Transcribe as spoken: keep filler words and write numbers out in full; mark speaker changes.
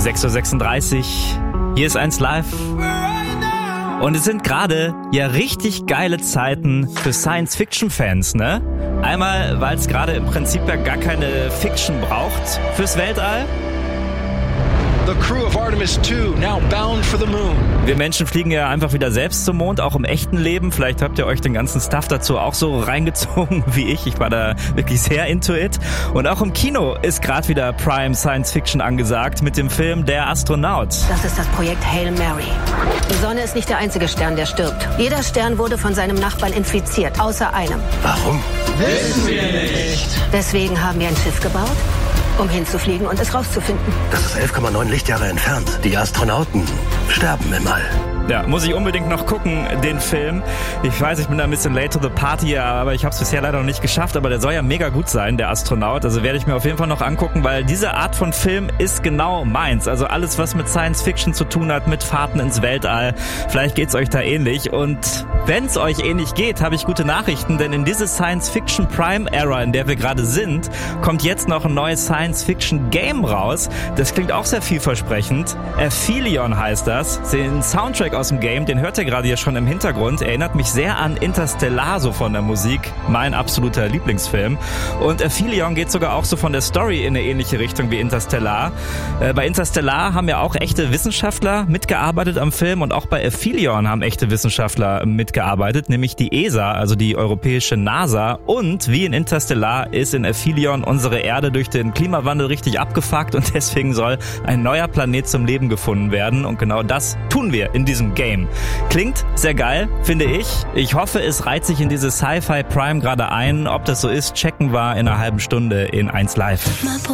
Speaker 1: sechs Uhr sechsunddreißig. Hier ist eins live. Und es sind gerade ja richtig geile Zeiten für Science-Fiction-Fans, ne? Einmal, weil es gerade im Prinzip ja gar keine Fiction braucht fürs Weltall.
Speaker 2: The crew of Artemis two now bound for the moon.
Speaker 1: Wir Menschen fliegen ja einfach wieder selbst zum Mond, auch im echten Leben. Vielleicht habt ihr euch den ganzen Stuff dazu auch so reingezogen wie ich. Ich war da wirklich sehr into it. Und auch im Kino ist gerade wieder Prime Science Fiction angesagt mit dem Film Der Astronaut.
Speaker 3: Das ist das Projekt Hail Mary. Die Sonne ist nicht der einzige Stern, der stirbt. Jeder Stern wurde von seinem Nachbarn infiziert, außer einem.
Speaker 2: Warum? Wissen wir nicht.
Speaker 3: Deswegen haben wir ein Schiff gebaut, um hinzufliegen und es rauszufinden.
Speaker 4: Das ist elf Komma neun Lichtjahre entfernt. Die Astronauten sterben im All.
Speaker 1: Ja, muss ich unbedingt noch gucken, den Film. Ich weiß, ich bin da ein bisschen late to the party, aber ich habe es bisher leider noch nicht geschafft. Aber der soll ja mega gut sein, der Astronaut. Also werde ich mir auf jeden Fall noch angucken, weil diese Art von Film ist genau meins. Also alles, was mit Science Fiction zu tun hat, mit Fahrten ins Weltall. Vielleicht geht's euch da ähnlich. Und wenn es euch ähnlich geht, habe ich gute Nachrichten. Denn in diese Science Fiction Prime Era, in der wir gerade sind, kommt jetzt noch ein neues Science Fiction Game raus. Das klingt auch sehr vielversprechend. Aphelion heißt das. Den Soundtrack aus dem Game, den hört ihr gerade hier schon im Hintergrund, erinnert mich sehr an Interstellar, so von der Musik, mein absoluter Lieblingsfilm. Und Aphelion geht sogar auch so von der Story in eine ähnliche Richtung wie Interstellar. Äh, bei Interstellar haben ja auch echte Wissenschaftler mitgearbeitet am Film und auch bei Aphelion haben echte Wissenschaftler mitgearbeitet, nämlich die E S A, also die europäische NASA. Und wie in Interstellar ist in Aphelion unsere Erde durch den Klimawandel richtig abgefuckt und deswegen soll ein neuer Planet zum Leben gefunden werden. Und genau das tun wir in diesem Game. Klingt sehr geil, finde ich. Ich hoffe, es reiht sich in diese Sci-Fi Prime gerade ein. Ob das so ist, checken wir in einer halben Stunde in eins live.